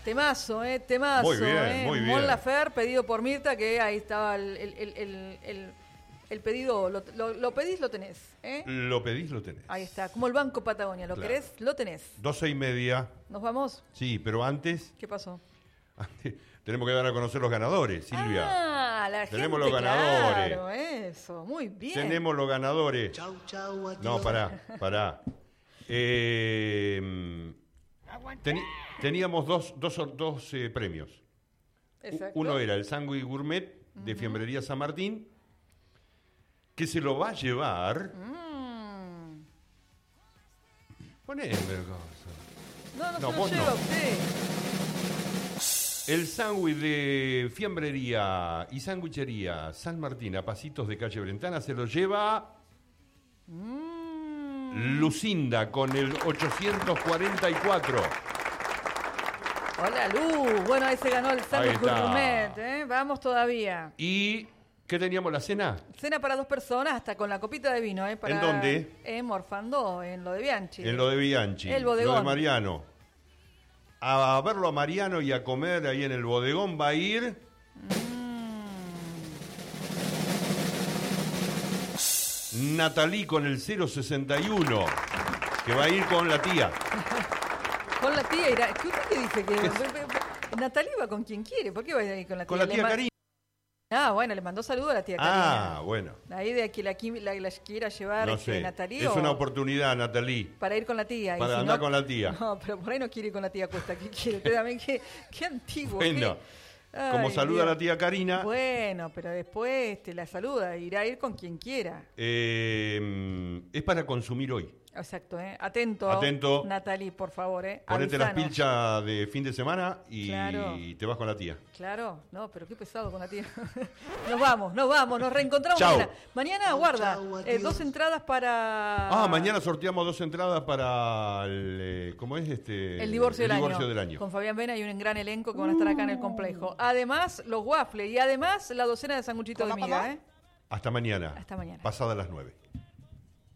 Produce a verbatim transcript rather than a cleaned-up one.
Temazo, eh, temazo. Muy bien, eh. muy bien. Mon Laferte, pedido por Mirta, que ahí estaba el, el, el, el, el, el pedido. Lo, lo, lo pedís, lo tenés. ¿eh? Lo pedís, lo tenés. Ahí está, como el Banco Patagonia. Lo Claro. querés, lo tenés. Doce y media. ¿Nos vamos? Sí, pero antes, ¿Qué pasó? antes tenemos que dar a conocer los ganadores, Silvia. Ah, la Tenemos gente, los ganadores. Claro, eso, muy bien. Tenemos los ganadores. Chau, chau, adiós. No, pará, pará. Eh, teni- teníamos dos, dos, dos eh, premios. U- Exacto. Uno era el Sándwich Gourmet de Fiambrería San Martín, que se lo va a llevar. Mm. Poneme cosa. No, no, No, se lo vos lleva no. usted. El sándwich de Fiambrería y Sandwichería San Martín a pasitos de calle Brentana se lo lleva Mm. Lucinda con el ochocientos cuarenta y cuatro. Hola, Lu. Bueno, ahí se ganó el sándwich está. gourmet, ¿eh? Vamos todavía. ¿Y qué teníamos la cena? Cena para dos personas, hasta con la copita de vino, ¿eh? Para, ¿En dónde? En Morfando, en lo de Bianchi. En lo de Bianchi. El bodegón. Lo de Mariano. A verlo a Mariano y a comer ahí en el bodegón va a ir Natalí con el cero sesenta y uno, que va a ir con la tía. Con la tía irá. ¿Qué usted qué dice? Que Natalie va con quien quiere. ¿Por qué va a ir con la tía? Con la Le tía ma- Karina. Ah, bueno, le mandó saludo a la tía Karina. Ah, bueno. Ahí de que la, qui- la, la quiera llevar No este, sé. Natalie. Es o una oportunidad, Natalí. para ir con la tía. Y Para si andar no- con la tía. No, pero por ahí no quiere ir con la tía Cuesta. ¿Qué quiere? Usted también, qué, qué antiguo. Bueno, qué- Ay, como saluda a Dios. la tía Karina, Bueno, pero después te la saluda. Irá a ir con quien quiera. eh, es para consumir hoy. Exacto, ¿eh? Atento. Atento. Natalie, por favor, ¿eh? Ponete las Avisanos. pilchas de fin de semana y Claro. te vas con la tía. Claro, no, pero qué pesado con la tía. Nos vamos, nos vamos, nos reencontramos Chau. mañana. Mañana, Chau, guarda, chau, eh, adiós. dos entradas para... Ah, mañana sorteamos dos entradas para el, eh, ¿cómo es este? El divorcio, el del, divorcio año. del año. Con Fabián Vena y un gran elenco que van a estar acá en el complejo. Además, los waffles y además la docena de sanguchitos de ¿Cómo, miga, cómo? ¿eh? Hasta mañana. Hasta mañana. Pasada las nueve.